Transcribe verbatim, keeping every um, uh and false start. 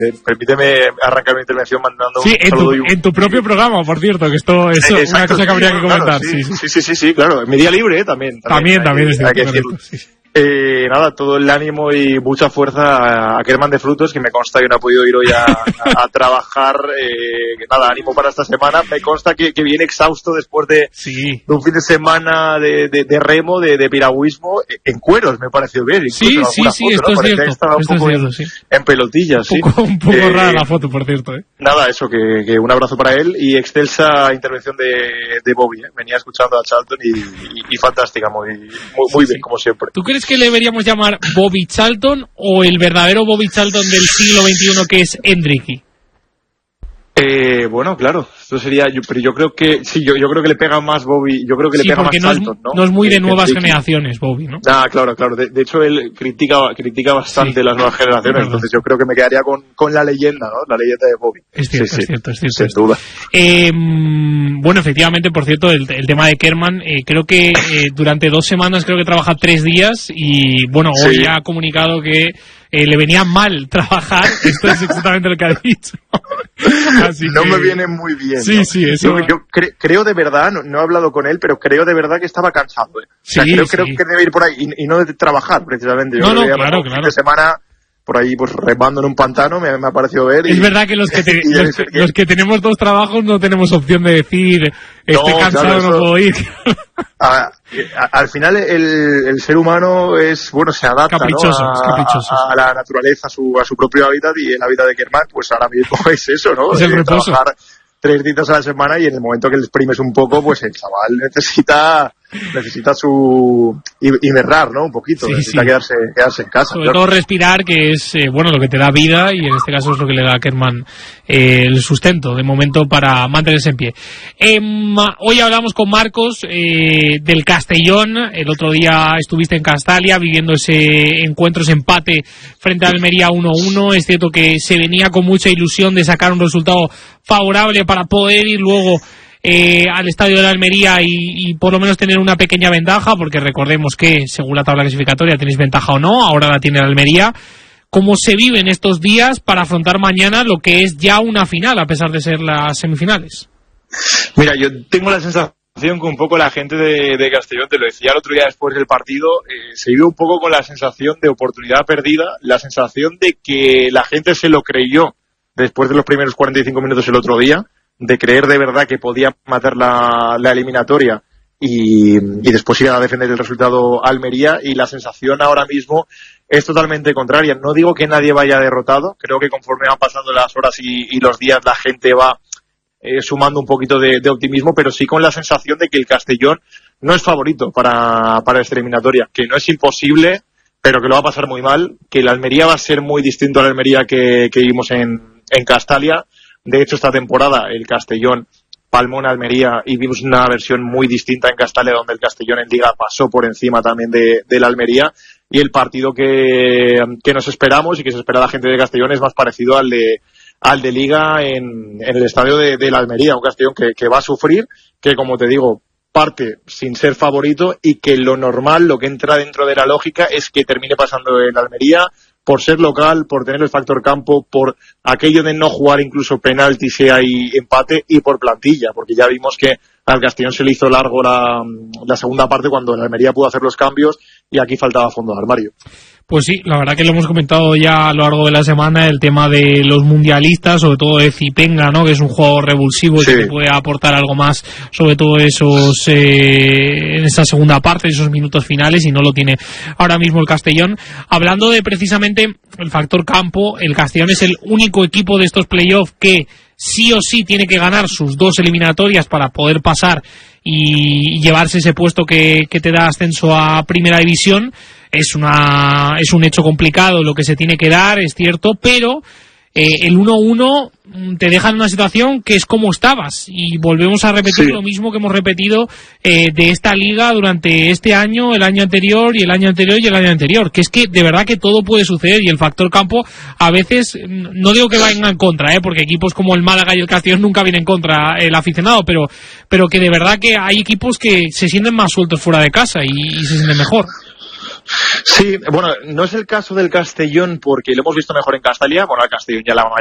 Eh, permíteme arrancar mi intervención mandando sí, un en saludo. Tu, y un... en tu propio programa, por cierto, que esto es eh, una cosa que habría sí, que comentar. Claro, sí, sí, sí, sí, sí, sí, claro. Mi día libre, ¿eh? también. También, también, también es cierto. Correcto, sí. Eh, nada, todo el ánimo y mucha fuerza a Kerman de Frutos, que me consta que no ha podido ir hoy a, a, a trabajar. Eh, que nada, ánimo para esta semana. Me consta que, que viene exhausto después de, sí. de un fin de semana de, de, de remo, de, de piragüismo, en cueros, me pareció ver. Sí, sí, sí, foto, esto ¿no? es cierto. Estaba un esto poco es cierto, en, sí. en pelotillas, un poco, sí. Un poco eh, rara la foto, por cierto. ¿eh? Nada, eso, que, que un abrazo para él y excelsa intervención de, de Bobby. ¿eh? Venía escuchando a Charlton y, y, y fantástica, muy, muy, muy sí, bien, sí. como siempre. ¿Tú crees que le deberíamos llamar Bobby Charlton o el verdadero Bobby Charlton del siglo veintiuno, que es Hendricky? Eh, bueno, claro, esto sería, yo, pero yo creo que, sí, yo, yo creo que le pega más Bobby, yo creo que sí, le pega más no Charlton, es, ¿no? No es muy de que, nuevas que generaciones, Bobby, ¿no? Ah, claro, claro, de, de hecho él critica, critica bastante sí. las nuevas generaciones, entonces yo creo que me quedaría con, con la leyenda, ¿no? La leyenda de Bobby. Es cierto, sí, es cierto, es cierto. Sin duda. Eh, bueno, efectivamente, por cierto, el, el tema de Kerman, eh, creo que eh, durante dos semanas creo que trabaja tres días y, bueno, hoy sí. ha comunicado que eh, le venía mal trabajar. Esto es exactamente lo que ha dicho. Así no que... me viene muy bien. Sí, ¿no? sí, eso... Yo, yo cre- creo de verdad, no, no he hablado con él, pero creo de verdad que estaba cansado. ¿eh? O sea, sí, creo, sí. creo que debe ir por ahí y, y no de trabajar, precisamente. Yo no, no, claro, claro. Fin de semana por ahí pues remando en un pantano me, me ha parecido ver. Y, es verdad que los que, te, los, que, los que tenemos dos trabajos no tenemos opción de decir estoy no, cansado, claro, no puedo ir. A, a, al final el, el ser humano es, bueno, se adapta, caprichoso, ¿no? a, es caprichoso. A, a la naturaleza, a su, a su propio hábitat, y el hábitat de Kerman pues ahora mismo es eso, ¿no? Es el reposo. Trabajar tres días a la semana y en el momento que le exprimes un poco, pues el chaval necesita necesita su hibernar, ¿no? Un poquito, sí, necesita sí. quedarse quedarse en casa. Sobre claro. todo respirar, que es eh, bueno, lo que te da vida, y en este caso es lo que le da a Kerman eh, el sustento de momento para mantenerse en pie. Eh, hoy hablamos con Marcos eh, del Castellón. El otro día estuviste en Castalia viviendo ese encuentro, ese empate frente a Almería uno uno. Es cierto que se venía con mucha ilusión de sacar un resultado favorable para poder ir luego Eh, al estadio de la Almería y, y por lo menos tener una pequeña ventaja, porque recordemos que según la tabla clasificatoria tenéis ventaja o no, ahora la tiene la Almería. ¿Cómo se viven estos días para afrontar mañana lo que es ya una final, a pesar de ser las semifinales? Mira, yo tengo la sensación que un poco la gente de, de Castellón, te lo decía el otro día después del partido, eh, se vive un poco con la sensación de oportunidad perdida, la sensación de que la gente se lo creyó después de los primeros cuarenta y cinco minutos el otro día, de creer de verdad que podía matar la, la eliminatoria y, y después ir a defender el resultado Almería, y la sensación ahora mismo es totalmente contraria. No digo que nadie vaya derrotado, creo que conforme van pasando las horas y, y los días la gente va eh, sumando un poquito de, de optimismo, pero sí con la sensación de que el Castellón no es favorito para, para esta eliminatoria, que no es imposible, pero que lo va a pasar muy mal, que la Almería va a ser muy distinto a la Almería que, que vimos en, en Castalia. De hecho, esta temporada el Castellón palmó en Almería y vimos una versión muy distinta en Castalia, donde el Castellón en Liga pasó por encima también de, de la Almería, y el partido que, que nos esperamos y que se espera la gente de Castellón es más parecido al de al de Liga en, en el estadio de, de la Almería, un Castellón que, que va a sufrir, que como te digo, parte sin ser favorito, y que lo normal, lo que entra dentro de la lógica es que termine pasando en Almería, por ser local, por tener el factor campo, por aquello de no jugar incluso penalti si hay empate, y por plantilla, porque ya vimos que al Castellón se le hizo largo la, la segunda parte cuando la Almería pudo hacer los cambios y aquí faltaba fondo de armario. Pues sí, la verdad que lo hemos comentado ya a lo largo de la semana, el tema de los mundialistas, sobre todo de Zipenga, ¿no? Que es un jugador revulsivo y sí. que puede aportar algo más, sobre todo esos eh, en esa segunda parte, esos minutos finales, y no lo tiene ahora mismo el Castellón. Hablando de precisamente el factor campo, el Castellón es el único equipo de estos playoffs que sí o sí tiene que ganar sus dos eliminatorias para poder pasar y llevarse ese puesto que, que te da ascenso a Primera División. Es una es un hecho complicado lo que se tiene que dar, es cierto, pero eh, el uno uno te deja en una situación que es como estabas, y volvemos a repetir sí. lo mismo que hemos repetido eh, de esta liga durante este año, el año anterior y el año anterior y el año anterior, que es que de verdad que todo puede suceder, y el factor campo a veces, no digo que vayan en contra, eh, porque equipos como el Málaga y el Castellón nunca vienen en contra el aficionado, pero pero que de verdad que hay equipos que se sienten más sueltos fuera de casa y, y se sienten mejor. Sí, bueno, no es el caso del Castellón porque lo hemos visto mejor en Castalia. Bueno, al Castellón ya la